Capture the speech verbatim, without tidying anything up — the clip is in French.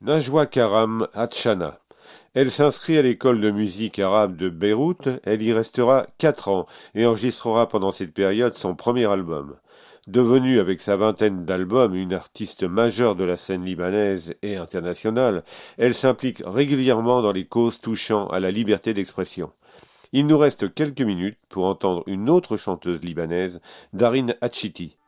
Najwa Karam Hatchana. Elle s'inscrit à l'école de musique arabe de Beyrouth, elle y restera quatre ans et enregistrera pendant cette période son premier album. Devenue avec sa vingtaine d'albums une artiste majeure de la scène libanaise et internationale, elle s'implique régulièrement dans les causes touchant à la liberté d'expression. Il nous reste quelques minutes pour entendre une autre chanteuse libanaise, Darin Hatchiti.